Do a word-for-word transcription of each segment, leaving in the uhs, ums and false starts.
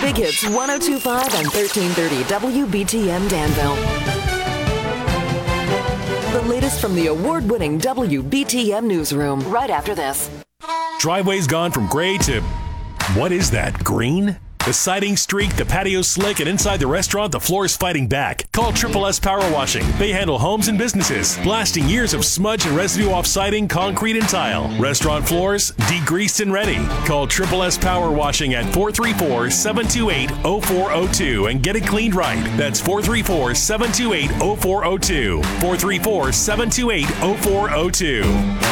Big Hits one oh two point five and thirteen thirty W B T M Danville. The latest from the award-winning W B T M newsroom right after this. Driveway's gone from gray to, what is that, green? The siding streaked, the patio slick, and inside the restaurant, the floor's fighting back. Call Triple S Power Washing. They handle homes and businesses, blasting years of smudge and residue off siding, concrete, and tile. Restaurant floors, degreased and ready. Call Triple S Power Washing at four three four, seven two eight, zero four zero two and get it cleaned right. That's four three four, seven two eight, zero four zero two. four three four, seven two eight, zero four zero two.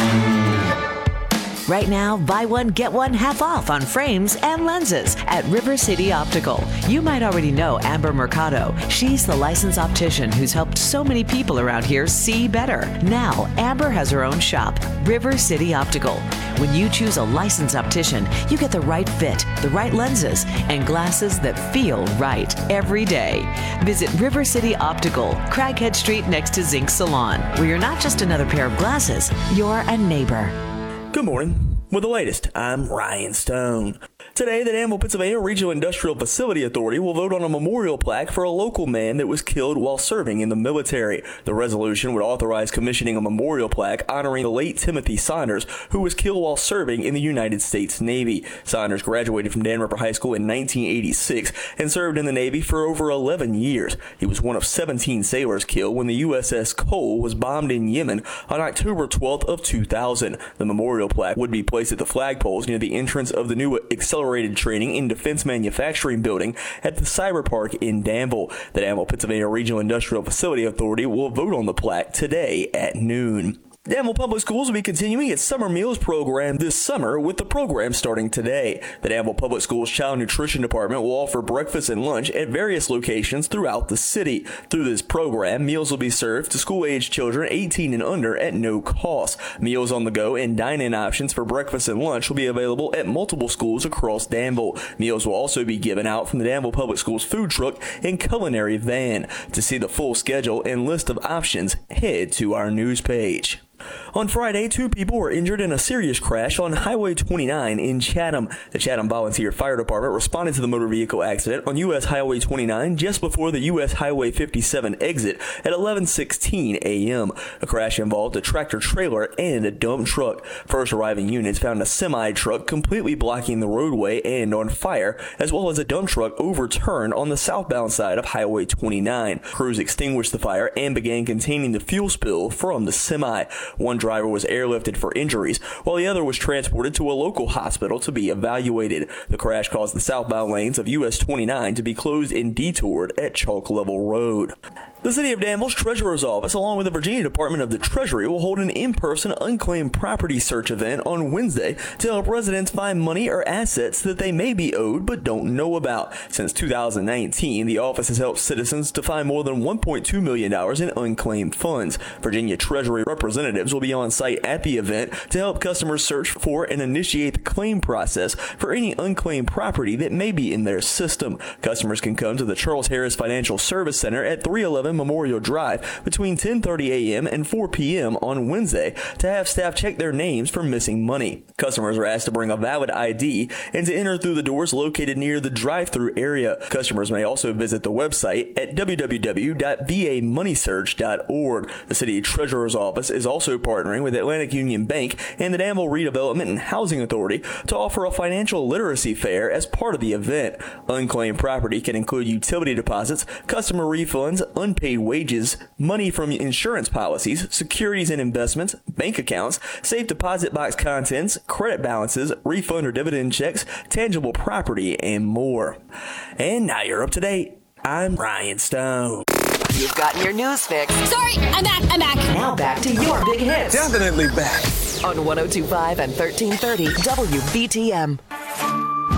Right now, buy one, get one half off on frames and lenses at River City Optical. You might already know Amber Mercado. She's the licensed optician who's helped so many people around here see better. Now, Amber has her own shop, River City Optical. When you choose a licensed optician, you get the right fit, the right lenses, and glasses that feel right every day. Visit River City Optical, Craighead Street next to Zinc Salon, where you're not just another pair of glasses, you're a neighbor. Good morning. With the latest, I'm Ryan Stone. Today, the Danville, Pennsylvania Regional Industrial Facility Authority will vote on a memorial plaque for a local man that was killed while serving in the military. The resolution would authorize commissioning a memorial plaque honoring the late Timothy Saunders, who was killed while serving in the United States Navy. Saunders graduated from Dan River High School in nineteen eighty-six and served in the Navy for over eleven years. He was one of seventeen sailors killed when the U S S Cole was bombed in Yemen on October twelfth of two thousand. The memorial plaque would be placed at the flagpoles near the entrance of the new Accelerated Training in Defense Manufacturing building at the Cyber Park in Danville. The Danville, Pennsylvania Regional Industrial Facility Authority will vote on the plaque today at noon. Danville Public Schools will be continuing its summer meals program this summer, with the program starting today. The Danville Public Schools Child Nutrition Department will offer breakfast and lunch at various locations throughout the city. Through this program, meals will be served to school-aged children eighteen and under at no cost. Meals on the go and dine-in options for breakfast and lunch will be available at multiple schools across Danville. Meals will also be given out from the Danville Public Schools food truck and culinary van. To see the full schedule and list of options, head to our news page. On Friday, two people were injured in a serious crash on Highway twenty-nine in Chatham. The Chatham Volunteer Fire Department responded to the motor vehicle accident on U S Highway twenty-nine just before the U S Highway fifty-seven exit at eleven sixteen a.m. The crash involved a tractor-trailer and a dump truck. First arriving units found a semi-truck completely blocking the roadway and on fire, as well as a dump truck overturned on the southbound side of Highway twenty-nine. Crews extinguished the fire and began containing the fuel spill from the semi. One driver was airlifted for injuries, while the other was transported to a local hospital to be evaluated. The crash caused the southbound lanes of U S twenty-nine to be closed and detoured at Chalk Level Road. The City of Danville's Treasurer's Office, along with the Virginia Department of the Treasury, will hold an in-person unclaimed property search event on Wednesday to help residents find money or assets that they may be owed but don't know about. Since two thousand nineteen, the office has helped citizens to find more than one point two million dollars in unclaimed funds. Virginia Treasury representatives will be on site at the event to help customers search for and initiate the claim process for any unclaimed property that may be in their system. Customers can come to the Charles Harris Financial Service Center at three eleven Memorial Drive between ten thirty a.m. and four p.m. on Wednesday to have staff check their names for missing money. Customers are asked to bring a valid I D and to enter through the doors located near the drive-through area. Customers may also visit the website at w w w dot v a money search dot org. The City Treasurer's Office is also partnering with Atlantic Union Bank and the Danville Redevelopment and Housing Authority to offer a financial literacy fair as part of the event. Unclaimed property can include utility deposits, customer refunds, unpaid wages, money from insurance policies, securities and investments, bank accounts, safe deposit box contents, credit balances, refund or dividend checks, tangible property, and more. And now you're up to date. I'm Ryan Stone. You've gotten your news fix. Sorry, I'm back, I'm back. Now back to your big hits. Definitely back. On one oh two point five and thirteen thirty W B T M.